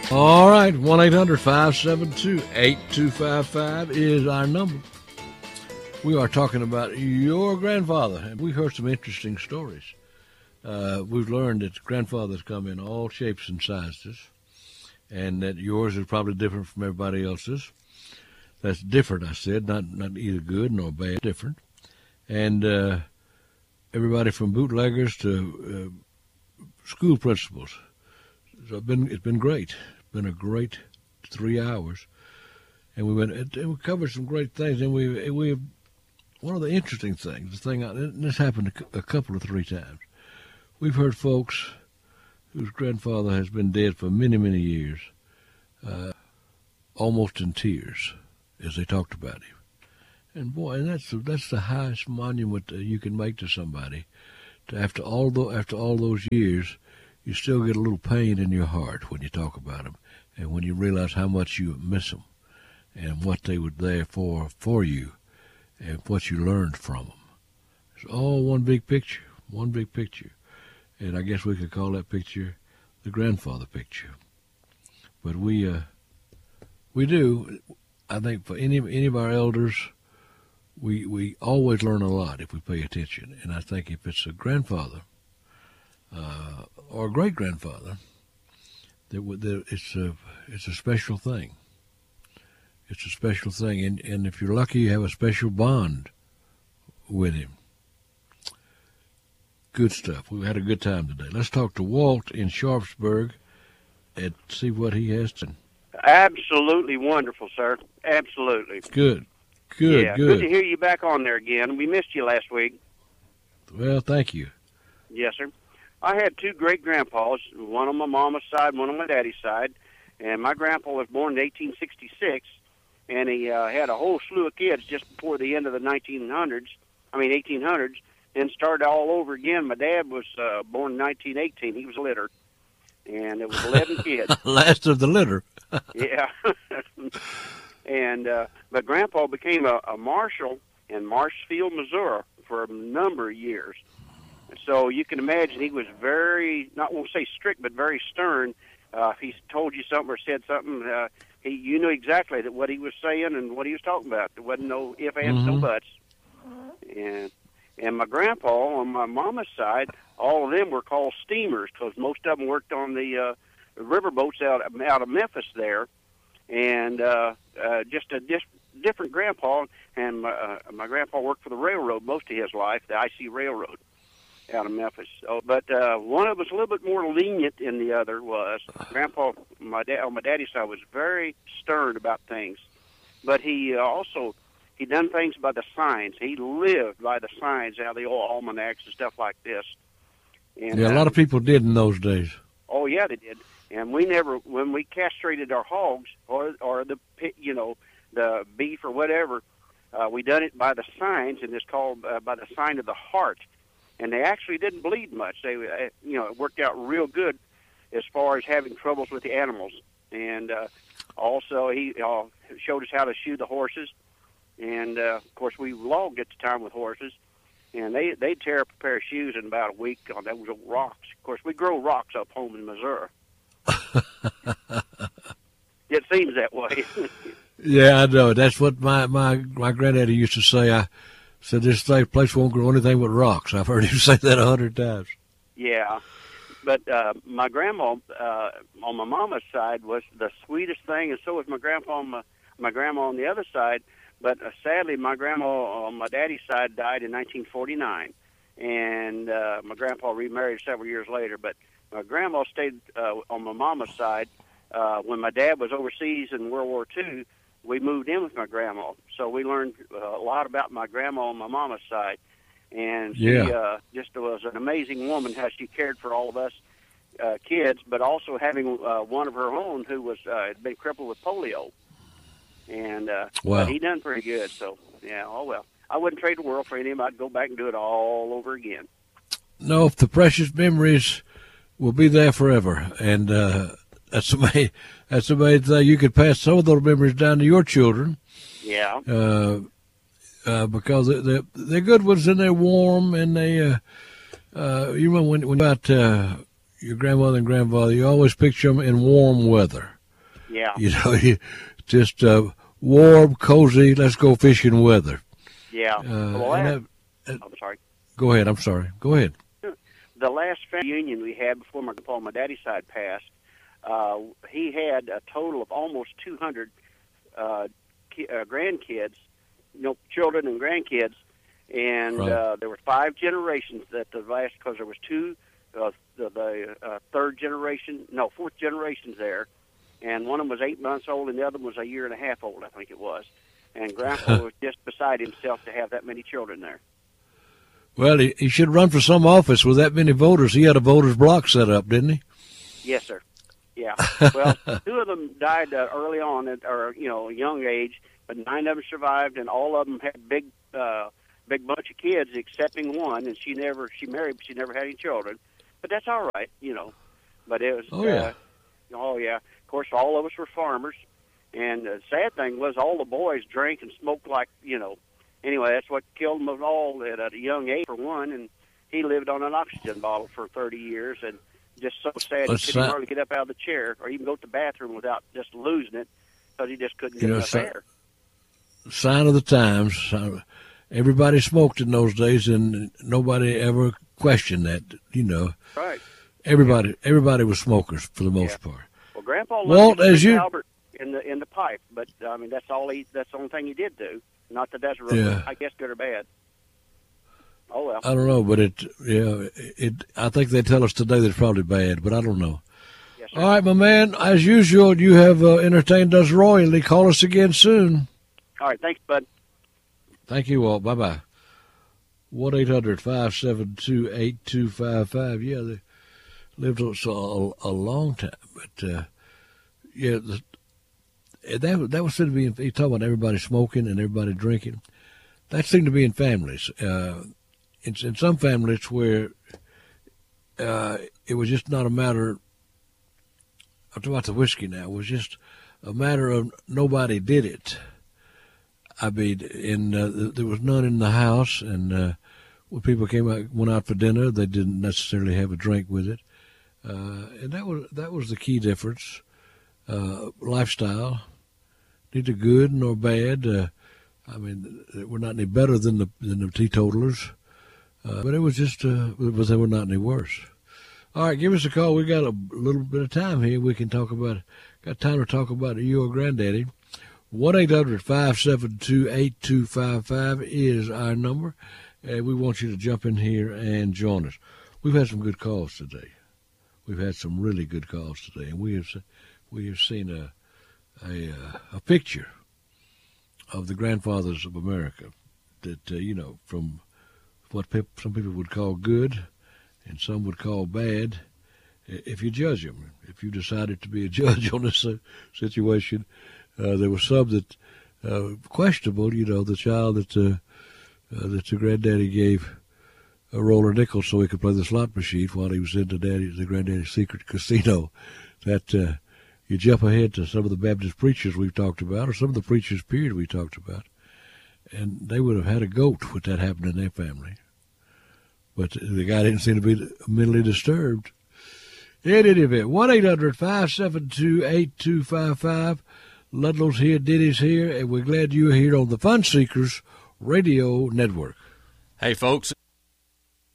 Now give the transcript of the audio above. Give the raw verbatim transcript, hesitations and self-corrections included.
All right, one eight hundred five seven two eight two five five is our number. We are talking about your grandfather, and we heard some interesting stories. Uh, we've learned that grandfathers come in all shapes and sizes, and that yours is probably different from everybody else's. That's different, I said, not not either good nor bad, different. And uh, everybody from bootleggers to uh, school principals. So it's been, it's been great. It's been a great three hours. And we went and we covered some great things. And we, we one of the interesting things, the thing, and this happened a, a couple of three times. We've heard folks whose grandfather has been dead for many, many years, uh, almost in tears as they talked about him. And boy, and that's that's the highest monument that you can make to somebody. To after all the, after all those years, you still get a little pain in your heart when you talk about them, and when you realize how much you miss them, and what they were there for for you, and what you learned from them. It's all one big picture, one big picture. And I guess we could call that picture the grandfather picture. But we uh, we do, I think, for any any of our elders, we we always learn a lot if we pay attention. And I think if it's a grandfather uh, or a great grandfather, that, that it's a it's a special thing. It's a special thing, and and if you're lucky, you have a special bond with him. Good stuff. We had a good time today. Let's talk to Walt in Sharpsburg and see what he has to. Absolutely wonderful, sir. Absolutely. Good. Good, yeah, good. Good to hear you back on there again. We missed you last week. Well, thank you. Yes, sir. I had two great-grandpas, one on my mama's side, one on my daddy's side. And my grandpa was born in eighteen sixty-six, and he uh, had a whole slew of kids just before the end of the nineteen hundreds, I mean eighteen hundreds, and started all over again. My dad was uh, born in nineteen eighteen. He was a litter, and it was eleven kids. Last of the litter. Yeah. and uh, but Grandpa became a, a marshal in Marshfield, Missouri for a number of years. So you can imagine he was very, not won't say strict, but very stern. Uh, if he told you something or said something, uh, he you knew exactly that what he was saying and what he was talking about. There wasn't no ifs, ands, mm-hmm. no buts. And and my grandpa on my mama's side, all of them were called steamers because most of them worked on the uh, river boats out out of Memphis there, and uh, uh, just a dis- different grandpa. And my, uh, my grandpa worked for the railroad most of his life, the I C Railroad out of Memphis. So, but uh, one of us a little bit more lenient than the other was. Grandpa, my dad, on my daddy's side, was very stern about things, but he uh, also he done things by the signs. He lived by the signs out of the old almanacs and stuff like this. And, yeah, a lot uh, of people did in those days. Oh yeah, they did. And we never, when we castrated our hogs or or the you know the beef or whatever, uh, we done it by the signs, and it's called uh, by the sign of the heart. And they actually didn't bleed much. They, uh, you know, it worked out real good as far as having troubles with the animals. And uh, also, he uh, showed us how to shoe the horses. And uh, of course, we logged at the time with horses, and they they'd tear up a pair of shoes in about a week on those rocks. Of course, we grow rocks up home in Missouri. It seems that way. Yeah, I know. That's what my my my granddaddy used to say. I said this place won't grow anything but rocks. I've heard him say that a hundred times. Yeah, but uh, my grandma uh, on my mama's side was the sweetest thing, and so was my grandpa on my my grandma on the other side. But uh, sadly, my grandma on my daddy's side died in nineteen forty-nine, and uh, my grandpa remarried several years later. But my grandma stayed uh, on my mama's side. Uh, when my dad was overseas in World War Two, we moved in with my grandma. So we learned uh, a lot about my grandma on my mama's side. And she yeah. uh, just was an amazing woman, how she cared for all of us uh, kids, but also having uh, one of her own who was uh, had been crippled with polio. And uh, wow. But he done pretty good. So, yeah, oh well. I wouldn't trade the world for anything. I'd go back and do it all over again. No, the precious memories will be there forever. And uh, that's amazing. That's amazing. You could pass some of those memories down to your children. Yeah. Uh, uh, because they're, they're good ones and they're warm and they, uh, uh, you remember when, when about uh, your grandmother and grandfather, you always picture them in warm weather. Yeah. You know, you, just uh, warm, cozy, let's go fishing weather. Yeah. Uh, well, and last, that, I'm sorry. Go ahead. I'm sorry. Go ahead. The last family reunion we had before my grandpa on my daddy's side passed, uh, he had a total of almost two hundred uh, ki- uh, grandkids, you know, children and grandkids, and Right. uh, there were five generations that the last, because there was two, uh, the, the uh, third generation, no, fourth generations there, and one of them was eight months old, and the other one was a year and a half old, I think it was, and Grandpa was just beside himself to have that many children there. Well, he, he should run for some office with that many voters. He had a voters block set up, didn't he? Yes, sir. Yeah. Well, two of them died uh, early on, at, or you know, a young age, but nine of them survived, and all of them had big, uh, big bunch of kids, excepting one. And she never, she married, but she never had any children. But that's all right, you know. But it was. Oh yeah. Uh, oh yeah. Of course, all of us were farmers, and the sad thing was, all the boys drank and smoked like, you know. Anyway, that's what killed them all at a young age, for one, and he lived on an oxygen bottle for thirty years, and just so sad Let's he couldn't si- hardly get up out of the chair or even go to the bathroom without just losing it, because he just couldn't get You know, enough si- air. Sign of the times. Uh, Everybody smoked in those days, and nobody ever questioned that. You know, Right. everybody everybody was smokers for the most Yeah. part. Well, Grandpa Walt, loved his as Prince you- Albert in the in the pipe, but I mean that's all he that's the only thing he did do. Not that that's real, Yeah. I guess, good or bad. Oh well. I don't know, but it, yeah, it. I think they tell us today that it's probably bad, but I don't know. Yes, sir. All right, my man. As usual, you have uh, entertained us royally. Call us again soon. All right. Thanks, bud. Thank you, Walt. Bye bye. One eight hundred five seven two eight two five five. Yeah, they lived so a, a long time, but uh, yeah, the, that that was said to be. He talking about everybody smoking and everybody drinking. That seemed to be in families. Uh, in, in some families where uh, it was just not a matter. I'm talking about the whiskey now. It was just a matter of nobody did it. I mean, and uh, there was none in the house, and uh, when people came out, went out for dinner, they didn't necessarily have a drink with it, uh, and that was that was the key difference. Uh, lifestyle, neither good nor bad. Uh, I mean, we're not any better than the than the teetotalers, uh, but it was just, uh, but they were not any worse. All right, give us a call. We got a little bit of time here. We can talk about, got time to talk about your granddaddy. one eight hundred five seven two eight two five five is our number, and we want you to jump in here and join us. We've had some good calls today. We've had some really good calls today, and we have we have seen a a, a picture of the grandfathers of America that, uh, you know, from what pe- some people would call good and some would call bad, if you judge them. If you decided to be a judge on this uh, situation, uh, there was some that uh, questionable, you know, the child that, uh, uh, that the granddaddy gave a roller nickel so he could play the slot machine while he was in the, daddy, the granddaddy's secret casino, that uh, you jump ahead to some of the Baptist preachers we've talked about, or some of the preachers, period, we talked about, and they would have had a goat with that happened in their family. But the guy didn't seem to be mentally disturbed. In any event, one eight hundred five seven two eight two five five. Ludlow's here, Diddy's here, and we're glad you're here on the Fun Seekers Radio Network. Hey, folks.